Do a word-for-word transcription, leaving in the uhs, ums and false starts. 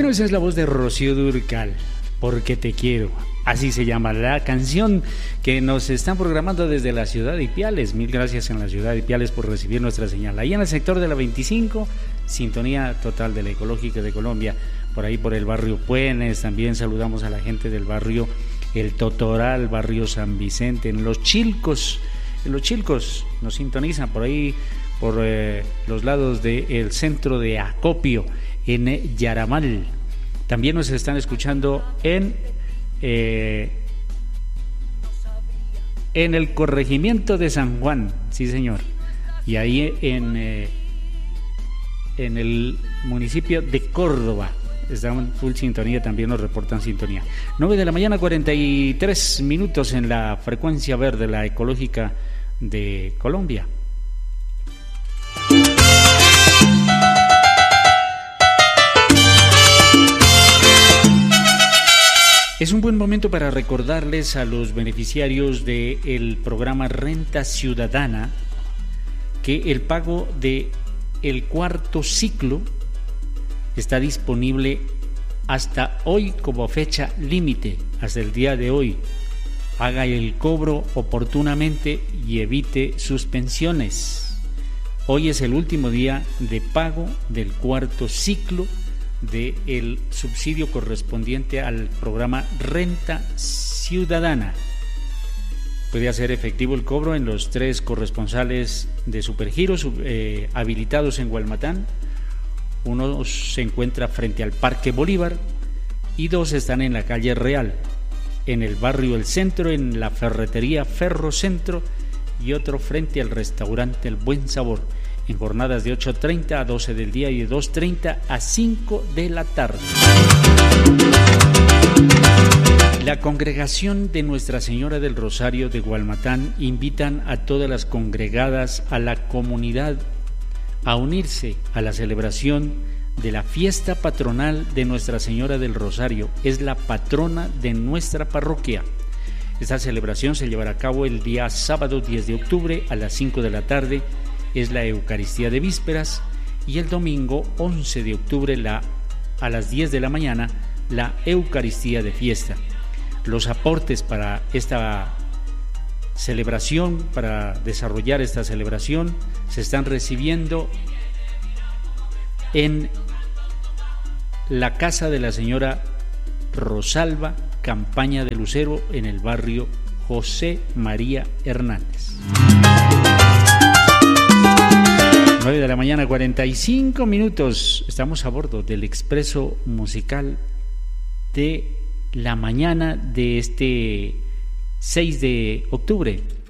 Bueno, esa es la voz de Rocío Dúrcal, Porque te quiero. Así se llama la canción que nos están programando desde la ciudad de Ipiales. Mil gracias en la ciudad de Ipiales por recibir nuestra señal. Ahí en el sector de la veinticinco, sintonía total de la Ecológica de Colombia. Por ahí por el barrio Puenes, también saludamos a la gente del barrio El Totoral, barrio San Vicente, en Los Chilcos. En Los Chilcos nos sintonizan por ahí, por eh, los lados del centro de Acopio, en Yaramal. También nos están escuchando en eh, en el corregimiento de San Juan, sí señor, y ahí en eh, en el municipio de Córdoba están full sintonía, también nos reportan sintonía. nueve de la mañana, cuarenta y tres minutos en la frecuencia verde, la Ecológica de Colombia. Es un buen momento para recordarles a los beneficiarios del programa Renta Ciudadana que el pago de el cuarto ciclo está disponible hasta hoy como fecha límite, hasta el día de hoy. Haga el cobro oportunamente y evite suspensiones. Hoy es el último día de pago del cuarto ciclo del subsidio correspondiente al programa Renta Ciudadana. Puede hacer efectivo el cobro en los tres corresponsales de Supergiros eh, habilitados en Gualmatán. Uno se encuentra frente al Parque Bolívar y dos están en la calle Real, en el barrio El Centro, en la ferretería Ferrocentro, y otro frente al restaurante El Buen Sabor, en jornadas de ocho treinta a doce del día y de dos treinta a cinco de la tarde. La congregación de Nuestra Señora del Rosario de Gualmatán invitan a todas las congregadas a la comunidad a unirse a la celebración de la fiesta patronal de Nuestra Señora del Rosario. Es la patrona de nuestra parroquia. Esta celebración se llevará a cabo el día sábado diez de octubre a las cinco de la tarde. Es la Eucaristía de Vísperas, y el domingo once de octubre la, a las diez de la mañana la Eucaristía de Fiesta. Los aportes para esta celebración, para desarrollar esta celebración, se están recibiendo en la casa de la señora Rosalba Campaña de Lucero, en el barrio José María Hernández. nueve de la mañana, cuarenta y cinco minutos. Estamos a bordo del expreso musical de la mañana de este seis de octubre.